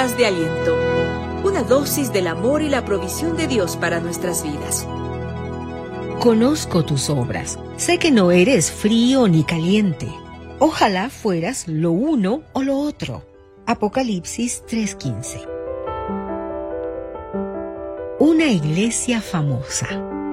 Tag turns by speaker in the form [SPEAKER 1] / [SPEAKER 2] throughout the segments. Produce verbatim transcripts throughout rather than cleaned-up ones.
[SPEAKER 1] Palabras de aliento. Una dosis del amor y la provisión de Dios para nuestras vidas.
[SPEAKER 2] Conozco tus obras. Sé que no eres frío ni caliente. Ojalá fueras lo uno o lo otro. Apocalipsis tres quince. Una iglesia famosa.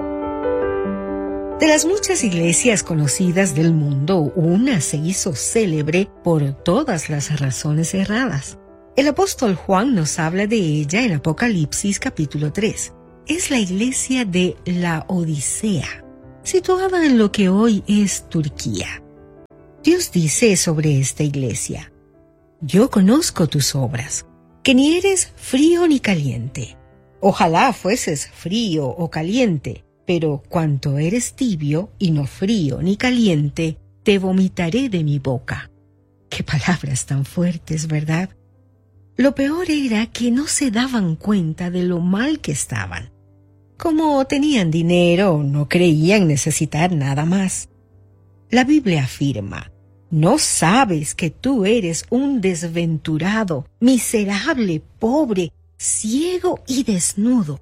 [SPEAKER 2] De las muchas iglesias conocidas del mundo, una se hizo célebre por todas las razones erradas. El apóstol Juan nos habla de ella en Apocalipsis capítulo tres. Es la iglesia de la Odisea, situada en lo que hoy es Turquía. Dios dice sobre esta iglesia: yo conozco tus obras, que ni eres frío ni caliente. Ojalá fueses frío o caliente, pero cuanto eres tibio y no frío ni caliente, te vomitaré de mi boca. Qué palabras tan fuertes, ¿verdad? Lo peor era que no se daban cuenta de lo mal que estaban. Como tenían dinero, no creían necesitar nada más. La Biblia afirma: ¿no sabes que tú eres un desventurado, miserable, pobre, ciego y desnudo?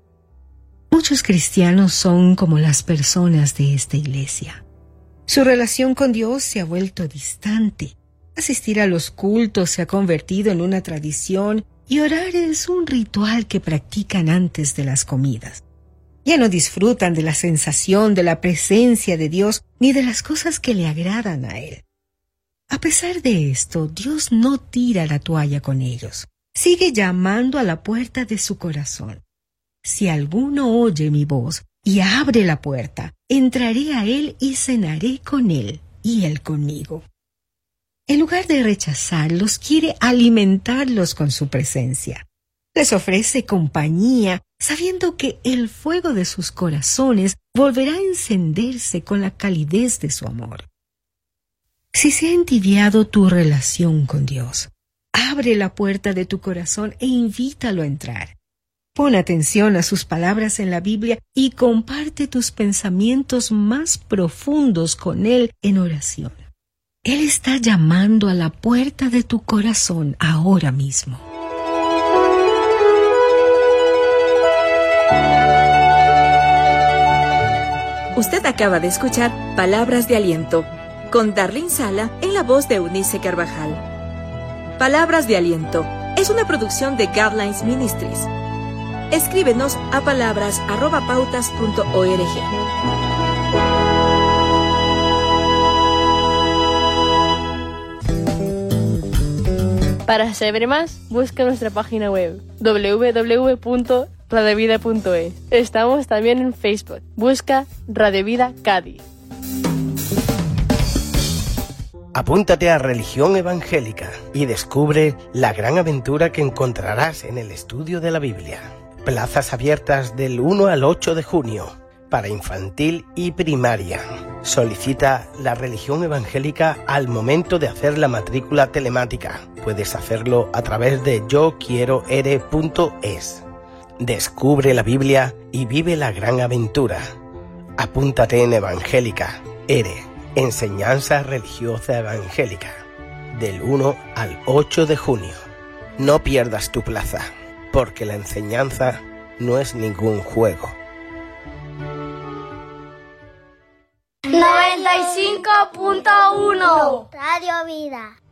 [SPEAKER 2] Muchos cristianos son como las personas de esta iglesia. Su relación con Dios se ha vuelto distante. Asistir a los cultos se ha convertido en una tradición y orar es un ritual que practican antes de las comidas. Ya no disfrutan de la sensación de la presencia de Dios ni de las cosas que le agradan a Él. A pesar de esto, Dios no tira la toalla con ellos. Sigue llamando a la puerta de su corazón. Si alguno oye mi voz y abre la puerta, entraré a Él y cenaré con Él y Él conmigo. En lugar de rechazarlos, quiere alimentarlos con su presencia. Les ofrece compañía, sabiendo que el fuego de sus corazones volverá a encenderse con la calidez de su amor. Si se ha entibiado tu relación con Dios, abre la puerta de tu corazón e invítalo a entrar. Pon atención a sus palabras en la Biblia y comparte tus pensamientos más profundos con Él en oración. Él está llamando a la puerta de tu corazón ahora mismo.
[SPEAKER 1] Usted acaba de escuchar Palabras de Aliento, con Darlene Sala en la voz de Eunice Carvajal. Palabras de Aliento es una producción de Guidelines Ministries. Escríbenos a palabras arroba pautas punto org.
[SPEAKER 3] Para saber más, busca nuestra página web doble u doble u doble u punto radio vida punto es. Estamos también en Facebook. Busca Radio Vida Cádiz.
[SPEAKER 4] Apúntate a Religión Evangélica y descubre la gran aventura que encontrarás en el estudio de la Biblia. Plazas abiertas del uno al ocho de junio para infantil y primaria. Solicita la Religión Evangélica al momento de hacer la matrícula telemática. Puedes hacerlo a través de yo quiero ere punto es. Descubre la Biblia y vive la gran aventura. Apúntate en Evangélica, ERE, Enseñanza Religiosa Evangélica, del uno al ocho de junio. No pierdas tu plaza, porque la enseñanza no es ningún juego.
[SPEAKER 5] noventa y cinco punto uno Radio Vida.